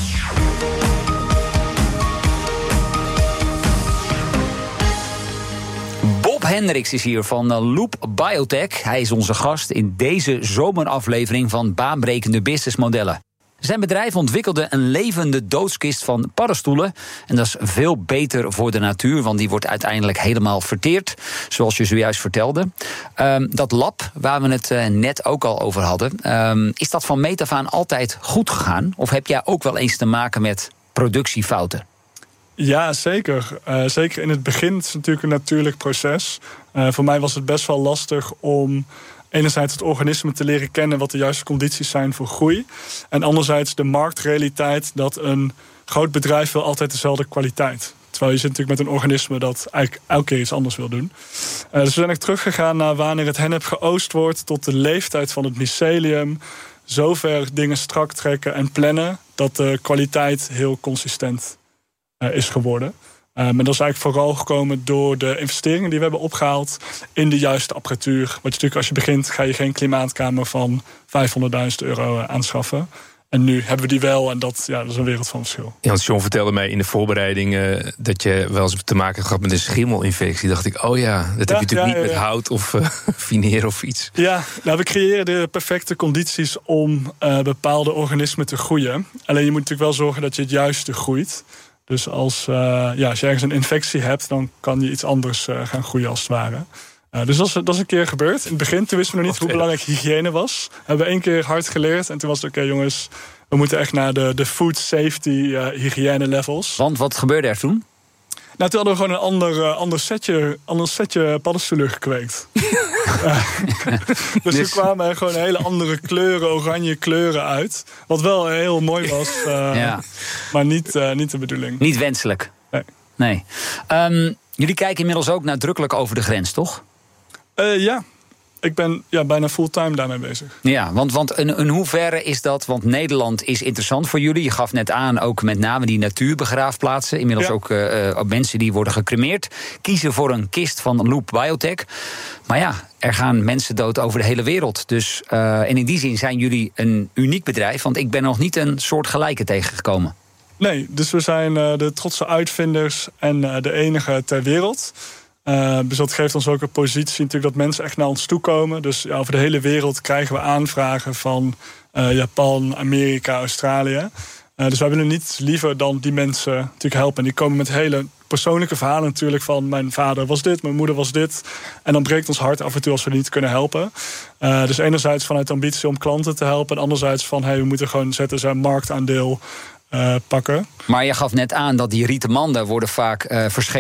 Bob Hendricks is hier van Loop Biotech. Hij is onze gast in deze zomeraflevering van Baanbrekende Businessmodellen. Zijn bedrijf ontwikkelde een levende doodskist van paddenstoelen. En dat is veel beter voor de natuur, want die wordt uiteindelijk helemaal verteerd, zoals je zojuist vertelde. Um, dat lab, waar we het uh, net ook al over hadden, um, is dat van meet af aan altijd goed gegaan? Of heb jij ook wel eens te maken met productiefouten? Ja, zeker. Uh, zeker in het begin. Het is natuurlijk een natuurlijk proces. Uh, voor mij was het best wel lastig om enerzijds het organisme te leren kennen wat de juiste condities zijn voor groei. En anderzijds de marktrealiteit dat een groot bedrijf wil altijd dezelfde kwaliteit. Terwijl je zit natuurlijk met een organisme dat eigenlijk elke keer iets anders wil doen. Uh, dus we zijn ook teruggegaan naar wanneer het hennep geoost wordt, tot de leeftijd van het mycelium. Zover dingen strak trekken en plannen dat de kwaliteit heel consistent uh, is geworden. Um, en dat is eigenlijk vooral gekomen door de investeringen die we hebben opgehaald in de juiste apparatuur. Want natuurlijk als je begint ga je geen klimaatkamer van vijfhonderdduizend euro aanschaffen. En nu hebben we die wel en dat, ja, dat is een wereld van verschil. Ja, want John vertelde mij in de voorbereiding uh, dat je wel eens te maken hebt gehad met een schimmelinfectie. Dacht ik, oh ja, dat ja, heb je natuurlijk ja, niet ja, ja. met hout of uh, vineer of iets. Ja, nou, we creëren de perfecte condities om uh, bepaalde organismen te groeien. Alleen je moet natuurlijk wel zorgen dat je het juiste groeit. Dus als, uh, ja, als je ergens een infectie hebt, dan kan je iets anders uh, gaan groeien als het ware. Uh, dus dat is, dat is een keer gebeurd. In het begin toen wisten we nog niet hoe belangrijk hygiëne was. We hebben één keer hard geleerd en toen was het oké, okay, jongens, we moeten echt naar de, de food safety uh, hygiëne levels. Want wat gebeurde er toen? Nou, toen hadden we gewoon een ander, uh, ander, setje, ander setje paddenstoelen gekweekt. uh, dus er kwamen er gewoon hele andere kleuren, oranje kleuren uit. Wat wel heel mooi was, uh, ja. maar niet, uh, niet de bedoeling. Niet wenselijk. Nee. nee. Um, jullie kijken inmiddels ook nadrukkelijk over de grens, toch? Uh, ja. Ik ben ja, bijna fulltime daarmee bezig. Ja, want, want in, in hoeverre is dat? Want Nederland is interessant voor jullie. Je gaf net aan, ook met name die natuurbegraafplaatsen. Inmiddels ja. ook uh, mensen die worden gecremeerd. Kiezen voor een kist van Loop Biotech. Maar ja, er gaan mensen dood over de hele wereld. Dus, uh, en in die zin zijn jullie een uniek bedrijf. Want ik ben nog niet een soortgelijke tegengekomen. Nee, dus we zijn uh, de trotse uitvinders en uh, de enige ter wereld. Uh, dus dat geeft ons ook een positie natuurlijk dat mensen echt naar ons toe komen. Dus ja, over de hele wereld krijgen we aanvragen van uh, Japan, Amerika, Australië. Uh, dus wij willen niet liever dan die mensen natuurlijk helpen. En die komen met hele persoonlijke verhalen natuurlijk van mijn vader was dit, mijn moeder was dit. En dan breekt ons hart af en toe als we niet kunnen helpen. Uh, dus enerzijds vanuit de ambitie om klanten te helpen. En anderzijds van hey, we moeten gewoon zetten zijn marktaandeel Uh, pakken. Maar je gaf net aan dat die rieten manden worden vaak uh, verscheept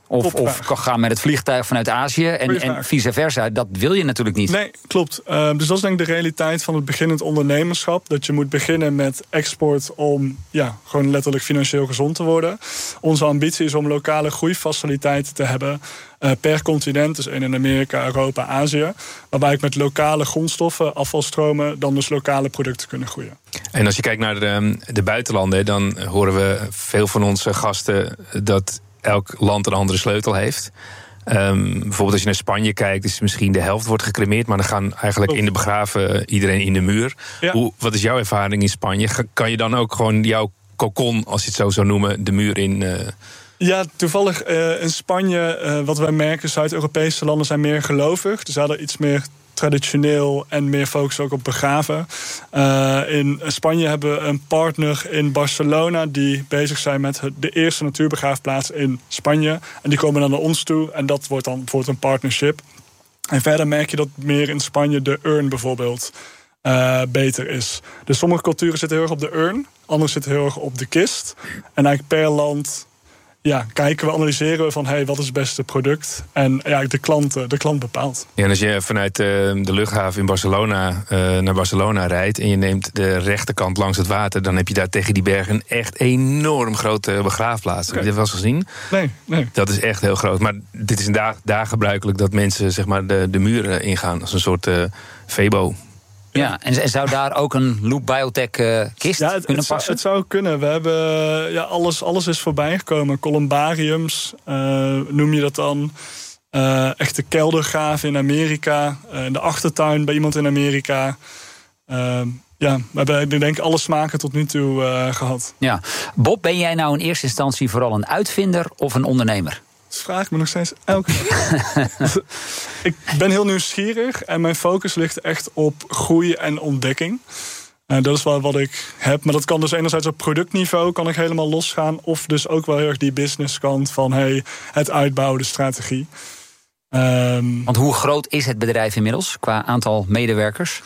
Of, of gaan met het vliegtuig vanuit Azië en, en vice versa. Dat wil je natuurlijk niet. Nee, klopt. Uh, dus dat is denk ik de realiteit van het beginnend ondernemerschap. Dat je moet beginnen met export om ja, gewoon letterlijk financieel gezond te worden. Onze ambitie is om lokale groeifaciliteiten te hebben uh, per continent. Dus één in Amerika, Europa, Azië. Waarbij ik met lokale grondstoffen, afvalstromen, dan dus lokale producten kunnen groeien. En als je kijkt naar de, de buitenlanden, dan horen we veel van onze gasten dat elk land een andere sleutel heeft. Um, bijvoorbeeld als je naar Spanje kijkt, is misschien de helft wordt gecremeerd, maar dan gaan eigenlijk in de begraven iedereen in de muur. Ja. Hoe, wat is jouw ervaring in Spanje? Kan je dan ook gewoon jouw kokon, als je het zo zou noemen, de muur in? Uh... Ja, toevallig uh, in Spanje, uh, wat wij merken, Zuid-Europese landen zijn meer gelovig. Dus hadden iets meer traditioneel en meer focus ook op begraven. Uh, in Spanje hebben we een partner in Barcelona die bezig zijn met de eerste natuurbegraafplaats in Spanje. En die komen dan naar ons toe en dat wordt dan bijvoorbeeld een partnership. En verder merk je dat meer in Spanje de urn bijvoorbeeld uh, beter is. Dus sommige culturen zitten heel erg op de urn, andere zitten heel erg op de kist. En eigenlijk per land ja, kijken we, analyseren we van hey, wat is het beste product? En ja, de klant, de klant bepaalt. Ja, en als je vanuit uh, de luchthaven in Barcelona uh, naar Barcelona rijdt en je neemt de rechterkant langs het water, dan heb je daar tegen die bergen een echt enorm grote begraafplaats. Okay. Heb je dat wel eens gezien? Nee, nee. Dat is echt heel groot. Maar dit is daar, daar gebruikelijk dat mensen zeg maar, de, de muren ingaan als een soort uh, Febo. Ja, en zou daar ook een Loop Biotech uh, kist ja, het, kunnen het passen? Zou, het zou kunnen. We hebben, ja, alles, alles is voorbij gekomen. Columbariums, uh, noem je dat dan. Uh, echte keldergraven in Amerika. Uh, in de achtertuin bij iemand in Amerika. Uh, ja, we hebben ik denk alle smaken tot nu toe uh, gehad. Ja. Bob, ben jij nou in eerste instantie vooral een uitvinder of een ondernemer? Dat vraag ik me nog steeds elke dag. Ik ben heel nieuwsgierig en mijn focus ligt echt op groei en ontdekking. Uh, dat is wel wat ik heb. Maar dat kan dus enerzijds op productniveau kan ik helemaal losgaan. Of dus ook wel heel erg die businesskant van hey, het uitbouwen, de strategie. Um, Want hoe groot is het bedrijf inmiddels qua aantal medewerkers?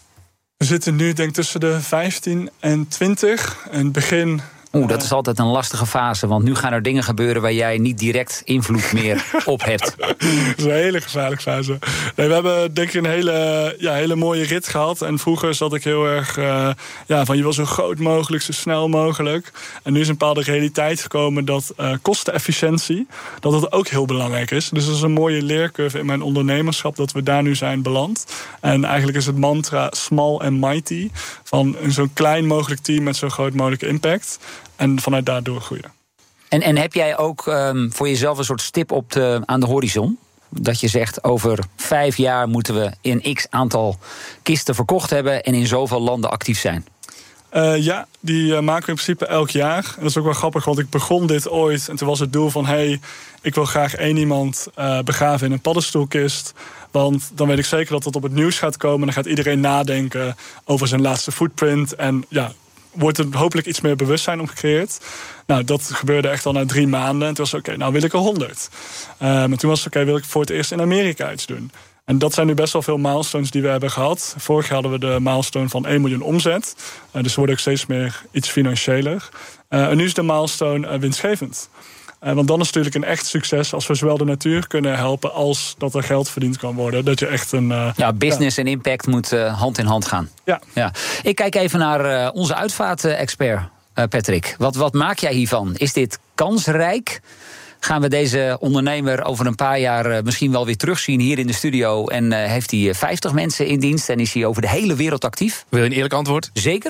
We zitten nu denk ik tussen de vijftien en twintig. In het begin Oeh, dat is altijd een lastige fase, want nu gaan er dingen gebeuren waar jij niet direct invloed meer op hebt. Dat is een hele gevaarlijke fase. Nee, we hebben denk ik een hele, ja, hele mooie rit gehad. En vroeger zat ik heel erg uh, ja, van je wil zo groot mogelijk, zo snel mogelijk. En nu is een bepaalde realiteit gekomen dat uh, kostenefficiëntie, dat dat ook heel belangrijk is. Dus dat is een mooie leercurve in mijn ondernemerschap dat we daar nu zijn beland. En eigenlijk is het mantra small and mighty. Van zo'n klein mogelijk team met zo'n groot mogelijke impact. En vanuit daar doorgroeien. En, en heb jij ook um, voor jezelf een soort stip op de, aan de horizon? Dat je zegt, over vijf jaar moeten we in x aantal kisten verkocht hebben en in zoveel landen actief zijn? Uh, ja, die uh, maken we in principe elk jaar. En dat is ook wel grappig, want ik begon dit ooit en toen was het doel van hey, ik wil graag één iemand uh, begraven in een paddenstoelkist. Want dan weet ik zeker dat het op het nieuws gaat komen. Dan gaat iedereen nadenken over zijn laatste footprint. En ja, wordt er hopelijk iets meer bewustzijn om gecreëerd. Nou, dat gebeurde echt al na drie maanden. En toen was het oké, okay, nou wil ik er honderd. Uh, maar toen was het oké, okay, wil ik voor het eerst in Amerika iets doen. En dat zijn nu best wel veel milestones die we hebben gehad. Vorig jaar hadden we de milestone van één miljoen omzet. Uh, dus we worden ook steeds meer iets financiëler. Uh, en nu is de milestone uh, winstgevend. Uh, want dan is het natuurlijk een echt succes als we zowel de natuur kunnen helpen als dat er geld verdiend kan worden. Dat je echt een uh, ja, business ja. en impact moet uh, hand in hand gaan. Ja. Ja. Ik kijk even naar uh, onze uitvaart-expert, uh, Patrick. Wat, wat maak jij hiervan? Is dit kansrijk? Gaan we deze ondernemer over een paar jaar uh, misschien wel weer terugzien hier in de studio? En uh, heeft hij vijftig mensen in dienst en is hij over de hele wereld actief? Wil je een eerlijk antwoord? Zeker.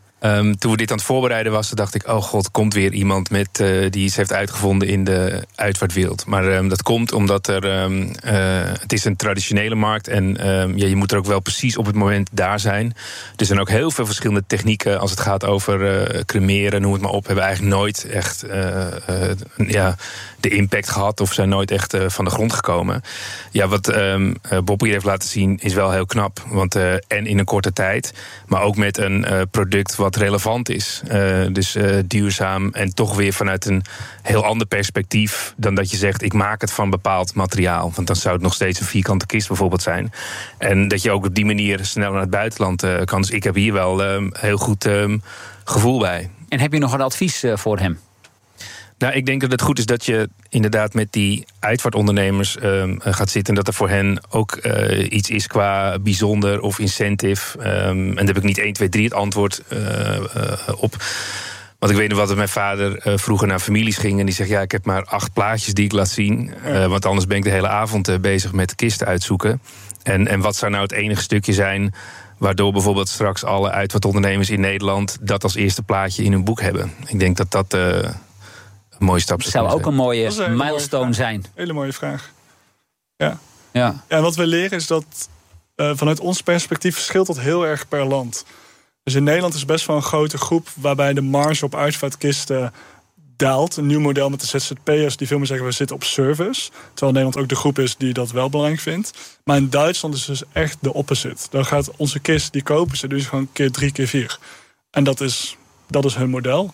Um, toen we dit aan het voorbereiden was, dacht ik, oh god, komt weer iemand met, uh, die iets heeft uitgevonden in de uitvaartwereld. Maar um, dat komt omdat er, um, uh, het is een traditionele markt en um, ja, je moet er ook wel precies op het moment daar zijn. Er zijn ook heel veel verschillende technieken als het gaat over uh, cremeren, noem het maar op. Hebben we eigenlijk nooit echt uh, uh, ja, de impact gehad of zijn nooit echt uh, van de grond gekomen. Ja, wat um, uh, Bob hier heeft laten zien is wel heel knap. Want uh, en in een korte tijd, maar ook met een uh, product wat relevant is. Uh, dus uh, duurzaam en toch weer vanuit een heel ander perspectief dan dat je zegt, ik maak het van bepaald materiaal. Want dan zou het nog steeds een vierkante kist bijvoorbeeld zijn. En dat je ook op die manier sneller naar het buitenland uh, kan. Dus ik heb hier wel um, heel goed um, gevoel bij. En heb je nog een advies uh, voor hem? Nou, ik denk dat het goed is dat je inderdaad met die uitvaartondernemers um, gaat zitten... en dat er voor hen ook uh, iets is qua bijzonder of incentive. Um, en daar heb ik niet één, twee, drie het antwoord uh, uh, op. Want ik weet nog wat mijn vader uh, vroeger naar families ging... en die zegt, ja, ik heb maar acht plaatjes die ik laat zien. Uh, want anders ben ik de hele avond uh, bezig met kisten uitzoeken. En, en wat zou nou het enige stukje zijn... waardoor bijvoorbeeld straks alle uitvaartondernemers in Nederland... dat als eerste plaatje in hun boek hebben. Ik denk dat dat... Uh, Een mooie stap zou ook zijn. Een mooie een milestone mooie zijn. Hele mooie vraag. Ja. Ja. En wat we leren is dat uh, vanuit ons perspectief verschilt dat heel erg per land. Dus in Nederland is best wel een grote groep waarbij de marge op uitvaartkisten daalt. Een nieuw model met de Z Z P'ers die veel meer zeggen we zitten op service. Terwijl Nederland ook de groep is die dat wel belangrijk vindt. Maar in Duitsland is dus echt de opposite. Dan gaat onze kist, die kopen ze dus gewoon keer drie, keer vier. En dat is, dat is hun model.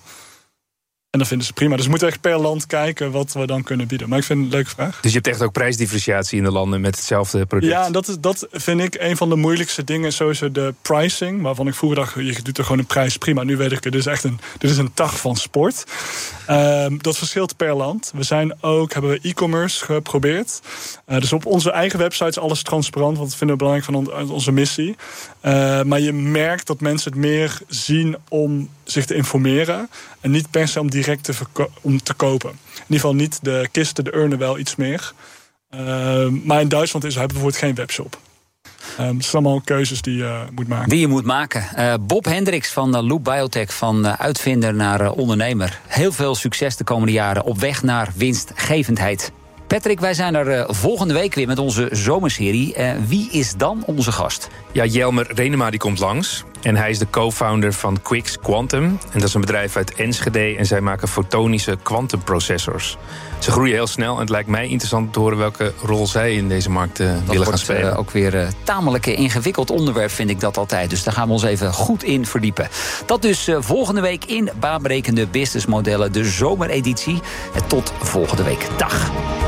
En dat vinden ze prima. Dus we moeten echt per land kijken wat we dan kunnen bieden. Maar ik vind het een leuke vraag. Dus je hebt echt ook prijsdifferentiatie in de landen met hetzelfde product? Ja, dat, is, dat vind ik een van de moeilijkste dingen. Sowieso de pricing. Waarvan ik vroeger dacht, je doet er gewoon een prijs. Prima, nu weet ik het. Dit is echt een, dit is een tak van sport. Um, dat verschilt per land. We zijn ook, hebben we e-commerce geprobeerd. Uh, dus op onze eigen website is alles transparant. Want dat vinden we belangrijk van on, onze missie. Uh, maar je merkt dat mensen het meer zien om zich te informeren. En niet per se om direct te, verko- om te kopen. In ieder geval niet de kisten, de urnen wel iets meer. Uh, maar in Duitsland is, hebben we bijvoorbeeld geen webshop. Um, het zijn allemaal keuzes die je moet maken. Die je moet maken. Uh, Bob Hendricks van uh, Loop Biotech, van uh, uitvinder naar uh, ondernemer. Heel veel succes de komende jaren op weg naar winstgevendheid. Patrick, wij zijn er uh, volgende week weer met onze zomerserie. Uh, wie is dan onze gast? Ja, Jelmer Renema die komt langs. En hij is de co-founder van Quix Quantum. En dat is een bedrijf uit Enschede. En zij maken fotonische quantumprocessors. Ze groeien heel snel. En het lijkt mij interessant om te horen welke rol zij in deze markt uh, willen gaan spelen. Dat wordt uh, ook weer een uh, tamelijk ingewikkeld onderwerp, vind ik dat altijd. Dus daar gaan we ons even goed in verdiepen. Dat dus uh, volgende week in Baanbrekende Businessmodellen, de zomereditie. En tot volgende week. Dag.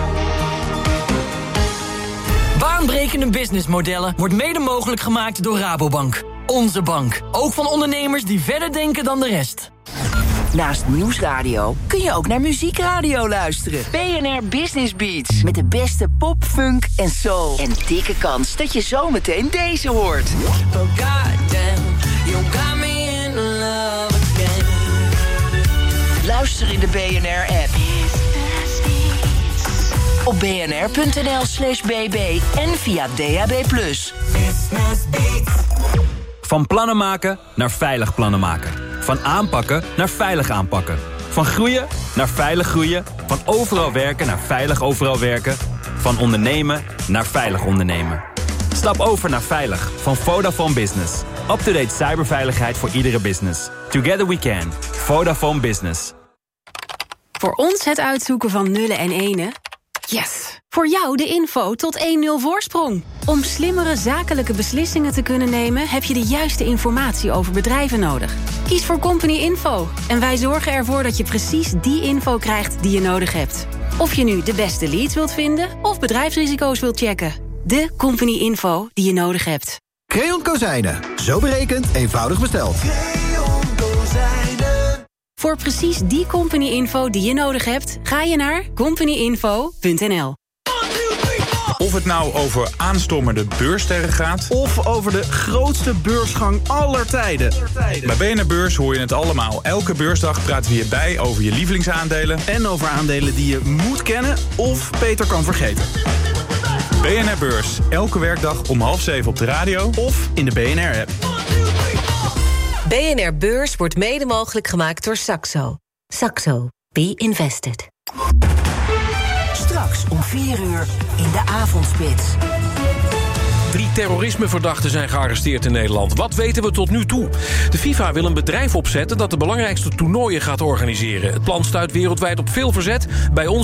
Baanbrekende businessmodellen wordt mede mogelijk gemaakt door Rabobank. Onze bank. Ook van ondernemers die verder denken dan de rest. Naast Nieuwsradio kun je ook naar Muziekradio luisteren. B N R Business Beats. Met de beste pop, funk en soul. En dikke kans dat je zometeen deze hoort. Oh goddamn, you got me in love again. Luister in de B N R-app. Op bnr.nl slash bb en via D A B plus. Van plannen maken naar veilig plannen maken. Van aanpakken naar veilig aanpakken. Van groeien naar veilig groeien. Van overal werken naar veilig overal werken. Van ondernemen naar veilig ondernemen. Stap over naar veilig van Vodafone Business. Up-to-date cyberveiligheid voor iedere business. Together we can. Vodafone Business. Voor ons het uitzoeken van nullen en enen. Yes! Voor jou de info tot één nul voorsprong. Om slimmere zakelijke beslissingen te kunnen nemen, heb je de juiste informatie over bedrijven nodig. Kies voor Company Info en wij zorgen ervoor dat je precies die info krijgt die je nodig hebt. Of je nu de beste leads wilt vinden of bedrijfsrisico's wilt checken. De Company Info die je nodig hebt. Creon Kozijnen. Zo berekend, eenvoudig besteld. Voor precies die company info die je nodig hebt, ga je naar company info punt n l. Of het nou over aanstormende beurssterren gaat, of over de grootste beursgang aller tijden. Bij B N R Beurs hoor je het allemaal. Elke beursdag praten we hierbij over je lievelingsaandelen. En over aandelen die je moet kennen of beter kan vergeten. B N R Beurs, elke werkdag om half zeven op de radio of in de B N R-app. B N R Beurs wordt mede mogelijk gemaakt door Saxo. Saxo. Be invested. Straks om vier uur in de avondspits. Drie terrorismeverdachten zijn gearresteerd in Nederland. Wat weten we tot nu toe? De FIFA wil een bedrijf opzetten dat de belangrijkste toernooien gaat organiseren. Het plan stuit wereldwijd op veel verzet. Bij ons